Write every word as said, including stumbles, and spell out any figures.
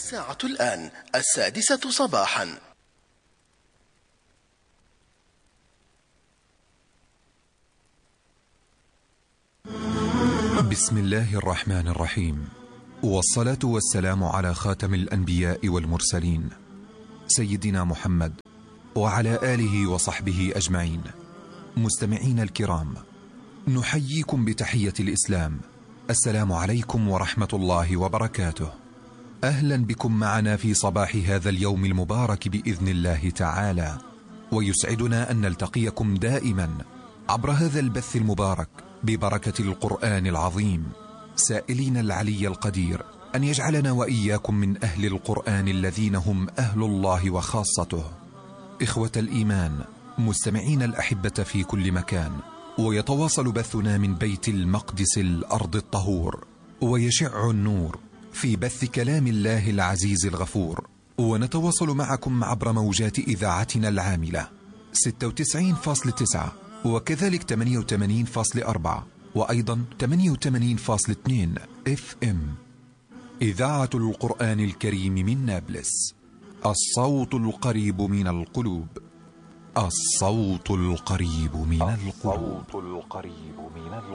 الساعة الآن السادسة صباحا. بسم الله الرحمن الرحيم، والصلاة والسلام على خاتم الأنبياء والمرسلين سيدنا محمد وعلى آله وصحبه أجمعين. مستمعين الكرام، نحييكم بتحية الإسلام، السلام عليكم ورحمة الله وبركاته. أهلا بكم معنا في صباح هذا اليوم المبارك بإذن الله تعالى، ويسعدنا أن نلتقيكم دائما عبر هذا البث المبارك ببركة القرآن العظيم، سائلين العلي القدير أن يجعلنا وإياكم من أهل القرآن الذين هم أهل الله وخاصته. إخوة الإيمان، مستمعين الأحبة في كل مكان، ويتواصل بثنا من بيت المقدس الأرض الطهور، ويشع النور في بث كلام الله العزيز الغفور، ونتواصل معكم عبر موجات إذاعتنا العاملة ستة وتسعين فاصلة تسعة، وكذلك ثمانية وثمانين فاصلة أربعة، وأيضا ثمانية وثمانين فاصلة اثنين اف ام. إذاعة القرآن الكريم من نابلس، الصوت القريب من القلوب، الصوت القريب من القلوب.